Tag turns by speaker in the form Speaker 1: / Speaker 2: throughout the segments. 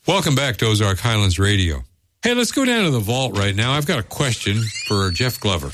Speaker 1: Welcome back to Ozark Highlands Radio. Hey, let's go down to the vault right now. I've got a question for Jeff Glover.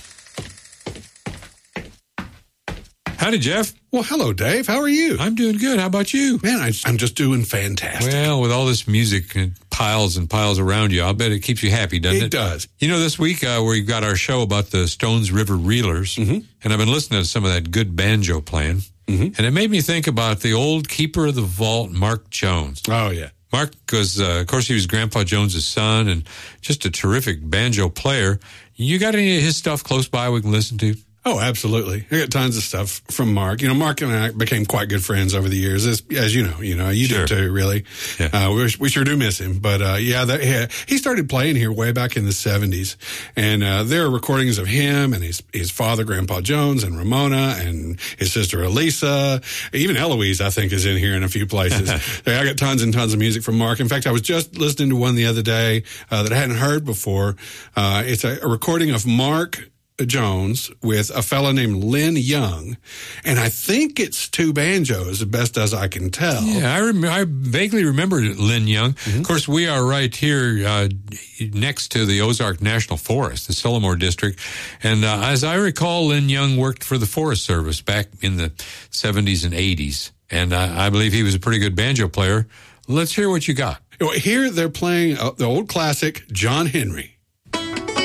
Speaker 1: Howdy, Jeff.
Speaker 2: Well, hello, Dave. How are you?
Speaker 1: I'm doing good. How about you?
Speaker 2: Man, I'm just doing fantastic.
Speaker 1: Well, with all this music and piles around you, I'll bet it keeps you happy, doesn't it?
Speaker 2: It does.
Speaker 1: You know, this week we've got our show about the Stones River Reelers, and I've been listening to some of that good banjo playing, and it made me think about the old keeper of the vault, Mark Jones.
Speaker 2: Oh, yeah.
Speaker 1: Mark was, of course, he was Grandpa Jones's son and just a terrific banjo player. You got any of his stuff close by we can listen to?
Speaker 2: Oh, absolutely. I got tons of stuff from Mark. You know, Mark and I became quite good friends over the years, as you know, you
Speaker 1: Sure.
Speaker 2: did too, really.
Speaker 1: Yeah.
Speaker 2: We sure do miss him. But, he started playing here way back in the 70s. And, there are recordings of him and his father, Grandpa Jones, and Ramona, and his sister Elisa. Even Eloise, I think, is in here in a few places. I got tons and tons of music from Mark. In fact, I was just listening to one the other day, that I hadn't heard before. It's a recording of Mark Jones with a fella named Lynn Young, and I think it's two banjos, as best as I can tell.
Speaker 1: Yeah, I vaguely remember Lynn Young. Of course, we are right here next to the Ozark National Forest, the Sillamore District, and as I recall, Lynn Young worked for the Forest Service back in the 70s and 80s, and I believe he was a pretty good banjo player. Let's hear what you got.
Speaker 2: Here they're playing the old classic, John Henry.